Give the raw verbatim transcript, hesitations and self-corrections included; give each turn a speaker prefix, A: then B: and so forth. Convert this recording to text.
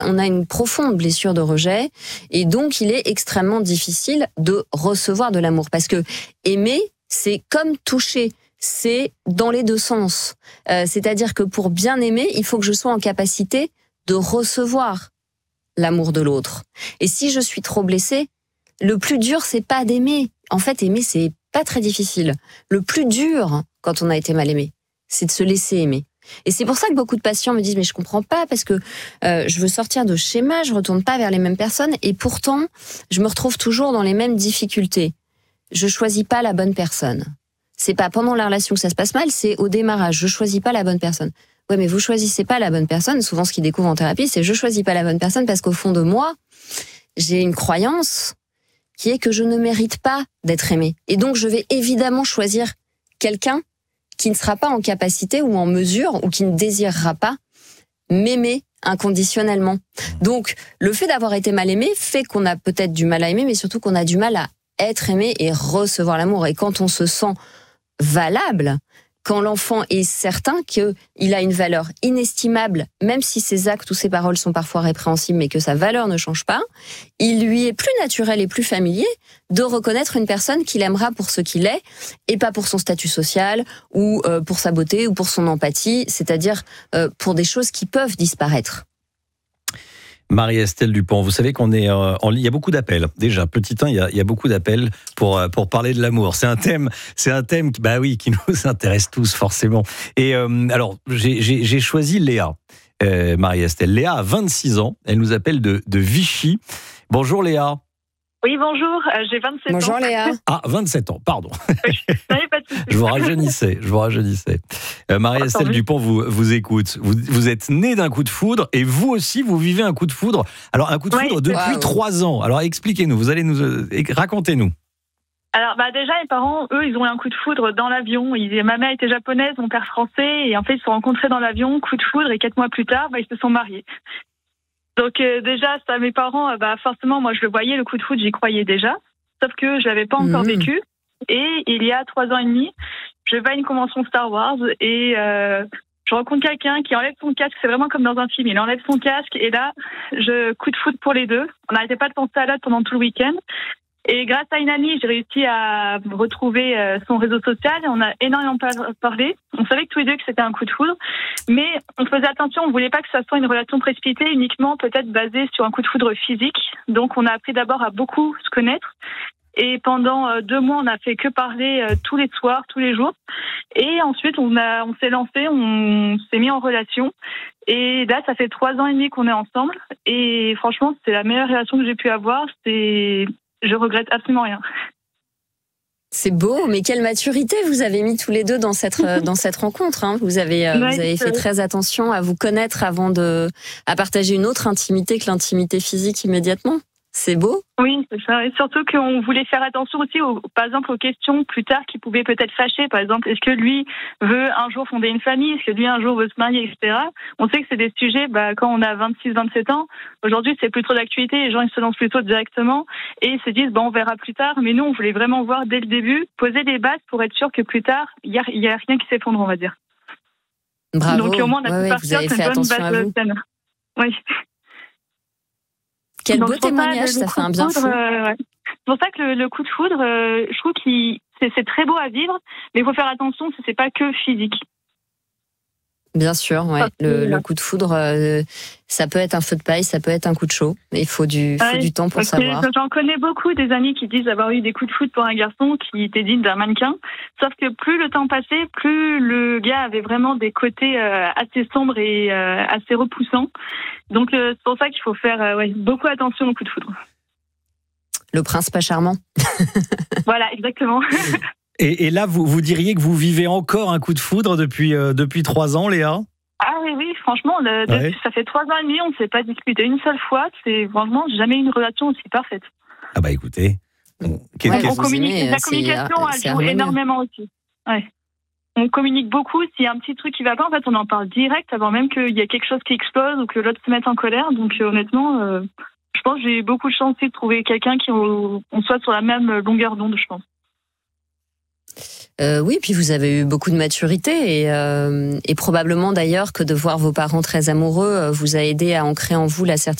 A: On a une profonde blessure de rejet et donc il est extrêmement difficile de recevoir de l'amour parce que aimer, c'est comme toucher. C'est dans les deux sens. Euh, c'est-à-dire que pour bien aimer, il faut que je sois en capacité de recevoir l'amour de l'autre. Et si je suis trop blessée, le plus dur, c'est pas d'aimer. En fait, aimer, c'est pas très difficile. Le plus dur, quand on a été mal aimé, c'est de se laisser aimer. Et c'est pour ça que beaucoup de patients me disent « mais je comprends pas parce que euh, je veux sortir de schéma, je retourne pas vers les mêmes personnes et pourtant, je me retrouve toujours dans les mêmes difficultés. Je choisis pas la bonne personne. » C'est pas pendant la relation que ça se passe mal, c'est au démarrage. Je choisis pas la bonne personne. Ouais, mais vous choisissez pas la bonne personne. Souvent, ce qu'ils découvrent en thérapie, c'est je choisis pas la bonne personne parce qu'au fond de moi, j'ai une croyance qui est que je ne mérite pas d'être aimée. Et donc, je vais évidemment choisir quelqu'un qui ne sera pas en capacité ou en mesure ou qui ne désirera pas m'aimer inconditionnellement. Donc, le fait d'avoir été mal aimé fait qu'on a peut-être du mal à aimer, mais surtout qu'on a du mal à être aimé et recevoir l'amour. Et quand on se sent valable, quand l'enfant est certain qu'il a une valeur inestimable, même si ses actes ou ses paroles sont parfois répréhensibles, mais que sa valeur ne change pas, il lui est plus naturel et plus familier de reconnaître une personne qu'il aimera pour ce qu'il est, et pas pour son statut social, ou euh, pour sa beauté, ou pour son empathie, c'est-à-dire euh, pour des choses qui peuvent disparaître.
B: Marie-Estelle Dupont, vous savez qu'on est euh, en ligne, il y a beaucoup d'appels. Déjà, petit un, il y a, il y a beaucoup d'appels pour euh, pour parler de l'amour. C'est un thème, c'est un thème, bah oui, qui nous intéresse tous forcément. Et euh, alors, j'ai, j'ai, j'ai choisi Léa, euh, Marie-Estelle. Léa a vingt-six ans, elle nous appelle de de Vichy. Bonjour Léa.
C: Oui, bonjour, euh, j'ai vingt-sept
A: Bonjour
C: ans.
A: Bonjour Léa.
B: Ah, vingt-sept ans, pardon.
C: Oui, pas de souci.
B: Je vous rajeunissais, je vous rajeunissais. Euh, Marie-Estelle
C: oh,
B: Dupont vous, vous écoute. Vous, vous êtes née d'un coup de foudre et vous aussi, vous vivez un coup de foudre. Alors, un coup de
C: oui,
B: foudre depuis trois ans. Alors, expliquez-nous, vous allez nous... Euh, racontez-nous.
C: Alors, bah, déjà, mes parents, eux, ils ont eu un coup de foudre dans l'avion. Ils, ma mère était japonaise, mon père français, et en fait, ils se sont rencontrés dans l'avion, coup de foudre, et quatre mois plus tard, bah, ils se sont mariés. Donc, euh, déjà, ça, mes parents, bah, forcément, moi, je le voyais, le coup de foudre, j'y croyais déjà. Sauf que je l'avais pas encore mmh. vécu. Et il y a trois ans et demi, je vais à une convention Star Wars et euh, je rencontre quelqu'un qui enlève son casque. C'est vraiment comme dans un film. Il enlève son casque et là, je coup de foudre pour les deux. On n'arrêtait pas de penser à l'autre pendant tout le week-end. Et grâce à une amie, j'ai réussi à retrouver son réseau social. On a énormément parlé. On savait que tous les deux que c'était un coup de foudre, mais on faisait attention. On voulait pas que ça soit une relation précipitée, uniquement peut-être basée sur un coup de foudre physique. Donc, on a appris d'abord à beaucoup se connaître. Et pendant deux mois, on n'a fait que parler tous les soirs, tous les jours. Et ensuite, on a, on s'est lancé, on s'est mis en relation. Et là, ça fait trois ans et demi qu'on est ensemble. Et franchement, c'est la meilleure relation que j'ai pu avoir. C'est Je regrette absolument rien.
A: C'est beau, mais quelle maturité vous avez mis tous les deux dans cette dans cette rencontre. Hein. Vous avez euh, ouais, vous avez fait très attention à vous connaître avant de à partager une autre intimité que l'intimité physique immédiatement. C'est beau.
C: Oui, c'est ça. Et surtout qu'on voulait faire attention aussi, aux, par exemple, aux questions plus tard qui pouvaient peut-être fâcher. Par exemple, est-ce que lui veut un jour fonder une famille? Est-ce que lui un jour veut se marier, et cetera. On sait que c'est des sujets, bah, quand on a vingt-six, vingt-sept ans, aujourd'hui, c'est plus trop d'actualité. Les gens, ils se lancent plutôt directement et ils se disent, bon, on verra plus tard. Mais nous, on voulait vraiment voir dès le début, poser des bases pour être sûr que plus tard, il y a, il y a rien qui s'effondre, on va dire.
A: Bravo.
C: Donc, au moins, on a
A: ouais,
C: pu
A: ouais,
C: partir sur une bonne base saine. Oui.
A: Quel Donc, beau témoignage, ça, ça fait un bien fou.
C: Euh, ouais. C'est pour ça que le, le coup de foudre, euh, je trouve que c'est, c'est très beau à vivre, mais il faut faire attention, ce n'est pas que physique.
A: Bien sûr, ouais. Le, le coup de foudre, euh, ça peut être un feu de paille, ça peut être un coup de chaud, mais il faut du, faut
C: ouais,
A: du temps pour savoir.
C: J'en connais beaucoup des amis qui disent avoir eu des coups de foudre pour un garçon qui était digne d'un mannequin, sauf que plus le temps passait, plus le gars avait vraiment des côtés euh, assez sombres et euh, assez repoussants. Donc euh, c'est pour ça qu'il faut faire euh, ouais, beaucoup attention aux coups de foudre.
A: Le prince pas charmant.
C: Voilà, exactement.
B: Et, et là, vous, vous diriez que vous vivez encore un coup de foudre depuis, euh, depuis trois ans, Léa ?
C: Ah oui, oui, franchement, le, ouais. depuis, ça fait trois ans et demi, on ne s'est pas disputé une seule fois. C'est franchement jamais eu une relation aussi parfaite.
B: Ah bah écoutez,
C: on, ouais, on communique. Aimez, la communication, c'est, elle joue énormément aussi. Ouais. On communique beaucoup. S'il y a un petit truc qui ne va pas, en fait, on en parle direct avant même qu'il y ait quelque chose qui explose ou que l'autre se mette en colère. Donc euh, honnêtement, euh, je pense que j'ai beaucoup de chance de trouver quelqu'un qui on, on soit sur la même longueur d'onde, je pense.
A: Euh, oui, puis vous avez eu beaucoup de maturité et, euh, et probablement d'ailleurs que de voir vos parents très amoureux vous a aidé à ancrer en vous la certitude